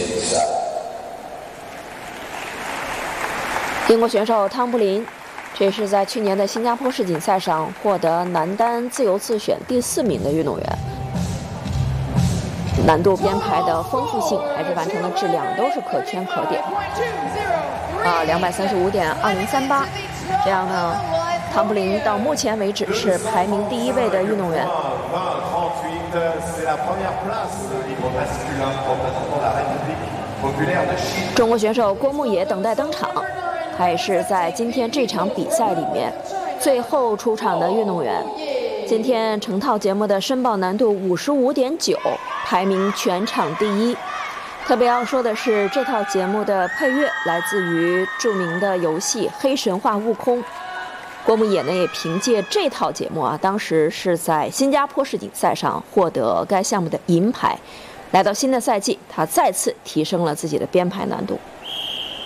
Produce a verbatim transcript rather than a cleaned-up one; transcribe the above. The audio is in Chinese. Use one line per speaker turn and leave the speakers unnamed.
英国选手汤布林，这是在去年的新加坡世锦赛上获得男单自由自选第四名的运动员。难度编排的丰富性，还是完成的质量都是可圈可点。啊，两百三十五点二零三八，这样呢，汤布林到目前为止是排名第一位的运动员。中国选手郭牧野等待登场，他也是在今天这场比赛里面最后出场的运动员。今天成套节目的申报难度五十五点九，排名全场第一。特别要说的是，这套节目的配乐来自于著名的游戏《黑神话：悟空》。郭牧野呢也凭借这套节目啊，当时是在新加坡世锦赛上获得该项目的银牌。来到新的赛季，他再次提升了自己的编排难度。